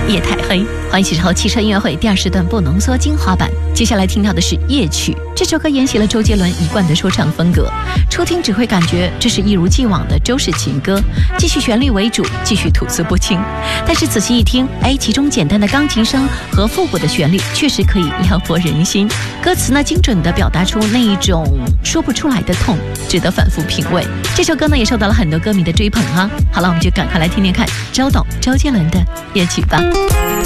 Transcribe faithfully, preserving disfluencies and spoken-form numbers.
夜太黑。欢迎继续和汽车音乐会第二时段不浓缩精华版。接下来听到的是夜曲，这首歌沿袭了周杰伦一贯的说唱风格，初听只会感觉这是一如既往的周氏情歌，继续旋律为主，继续吐字不清。但是仔细一听，哎，其中简单的钢琴声和复古的旋律确实可以撩拨人心，歌词呢精准地表达出那一种说不出来的痛，值得反复品味。这首歌呢也受到了很多歌迷的追捧啊。好了，我们就赶快来听听看周董周杰伦的夜曲吧。